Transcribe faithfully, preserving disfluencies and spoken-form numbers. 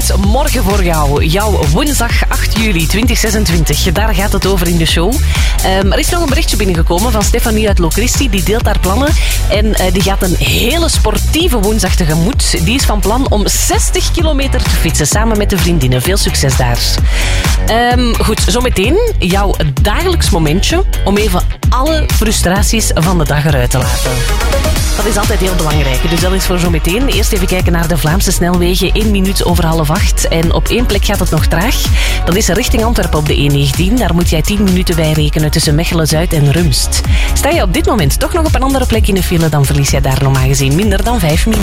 moment morgen voor jou. Jouw woensdag acht juli tweeduizend zesentwintig. Daar gaat het over in de show. Um, er is nog een berichtje binnengekomen van Stefanie uit Locristi. Die deelt haar plannen. En uh, die gaat een hele sportieve woensdag tegemoet. Die is van plan om zestig kilometer te fietsen. Samen met de vriendinnen. Veel succes daar. Um, goed, zometeen jouw dagelijks momentje. Om even alle frustraties van de dag eruit te laten. Dat is altijd heel belangrijk. Dus dat is voor zometeen. Eerst even kijken naar de Vlaamse snelwegen. één minuut over half acht. En op één plek gaat het nog traag. Dat is richting Antwerpen op de E negentien. Daar moet jij tien minuten bij rekenen tussen Mechelen-Zuid en Rumst. Sta je op dit moment toch nog op een andere plek in de file, dan verlies jij daar normaal gezien minder dan vijf minuten.